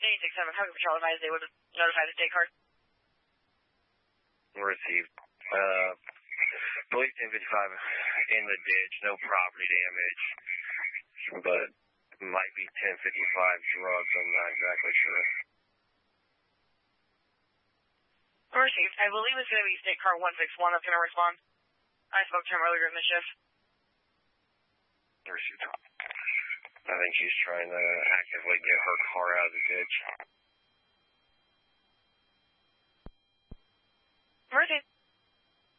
86-7, Highway Patrol advised they would notify the state car. Received. Police 1055 in the ditch, no property damage, but might be 1055 drugs, I'm not exactly sure. Received. I believe it's going to be state car 161 that's going to respond. I spoke to him earlier in the shift. Received. I think she's trying to actively get her car out of the ditch.